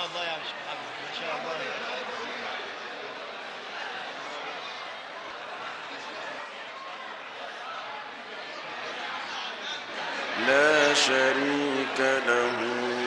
شاء الله يا شيخ محمد، ما شاء الله. لا شريك له